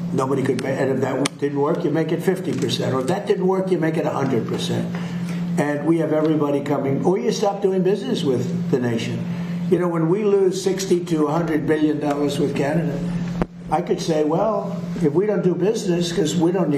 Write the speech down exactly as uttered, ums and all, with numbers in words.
Nobody could pay. And if that didn't work, you make it fifty percent. Or if that didn't work, you make it one hundred percent. And we have everybody coming, or you stop doing business with the nation. You know, when we lose sixty to one hundred billion dollars with Canada, I could say, well, if we don't do business because we don't need